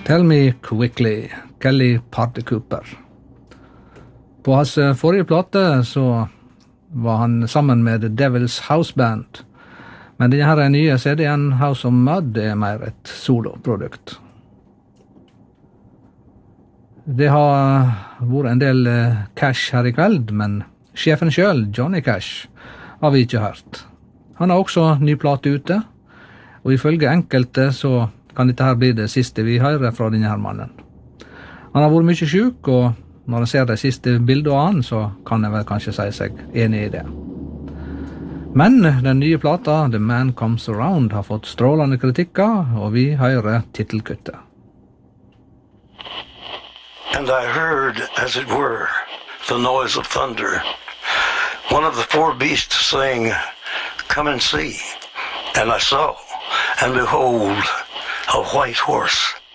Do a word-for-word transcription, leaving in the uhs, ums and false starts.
Tell Me Quickly, Kelly Party Cooper. På hans forrige plate så var han sammen med The Devil's House Band, men denne her nye C D-en House of Mud er mer et soloprodukt. Det har vært en del Cash her i kveld, men sjefen selv, Johnny Cash, har vi ikke hørt. Han har også ny plate ute, og ifølge enkelte så kan dette her bli det siste vi hører fra denne her mannen. Han har vært mye syk, og når han ser de siste bildene av han, så kan jeg vel kanskje si seg enig i det. Men den nye plata, The Man Comes Around, har fått strålende kritikker, og vi hører titelkuttet. And I heard, as it were, the noise of thunder. One of the four beasts saying, "Come and see." And I saw, and behold, a white horse.